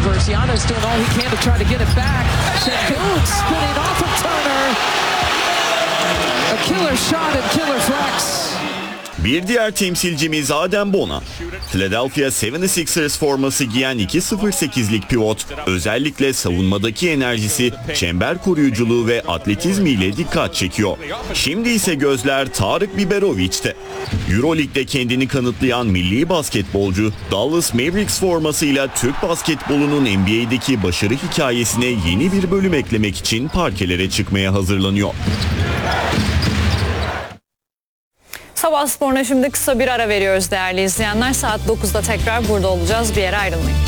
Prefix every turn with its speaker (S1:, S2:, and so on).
S1: universe. Giannis doing all he can to try to get it back. Şengün spinning off of Turner. A killer shot and killer flex.
S2: Bir diğer temsilcimiz Adem Bona. Philadelphia 76ers forması giyen 2.08'lik pivot, özellikle savunmadaki enerjisi, çember koruyuculuğu ve atletizmiyle dikkat çekiyor. Şimdi ise gözler Tarık Biberovic'te. Euroleague'de kendini kanıtlayan milli basketbolcu, Dallas Mavericks formasıyla Türk basketbolunun NBA'deki başarı hikayesine yeni bir bölüm eklemek için parkelere çıkmaya hazırlanıyor.
S3: Sabah sporuna şimdi kısa bir ara veriyoruz değerli izleyenler. Saat 9'da tekrar burada olacağız. Bir yere ayrılmayın.